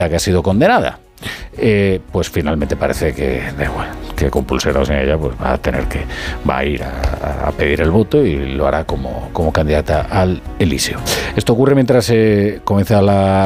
que ha sido condenada. Pues finalmente parece que, bueno, que con pulseras en ella pues va a ir a pedir el voto y lo hará como candidata al Elíseo. Esto ocurre mientras comienza la